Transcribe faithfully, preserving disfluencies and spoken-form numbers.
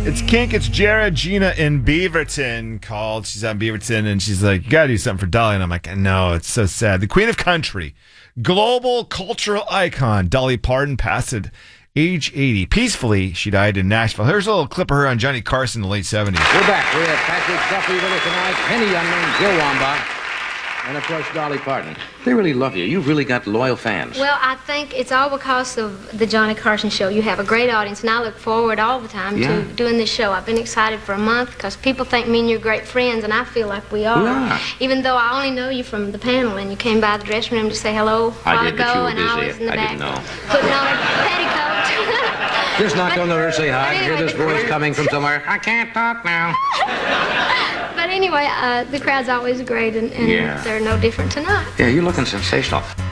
It's Kink, it's Jared, Gina in Beaverton called. She's on Beaverton, and she's like, you gotta do something for Dolly. And I'm like, no, it's so sad. The Queen of Country, global cultural icon, Dolly Parton, passed at age eighty. Peacefully, she died in Nashville. Here's a little clip of her on Johnny Carson in the late seventies. We're back. We have Patrick Duffy with us tonight, Penny Youngman, Joe Wambach, and, of course, Dolly Parton. They really love you. You've really got loyal fans. Well, I think it's all because of the Johnny Carson show. You have a great audience, and I look forward all the time Yeah. to doing this show. I've been excited for a month because people think me and you're great friends, and I feel like we are. We are. Even though I only know you from the panel, and you came by the dressing room to say hello a I while did, ago, but you were and I busy. was in the I back didn't know. putting on a petticoat. Just knocked But- on the door to say hi. but Hear anyway, this the voice crowd- coming from somewhere. I can't talk now. But anyway, uh, the crowd's always great, and, and Yeah. they're no different tonight. Yeah, you're looking sensational.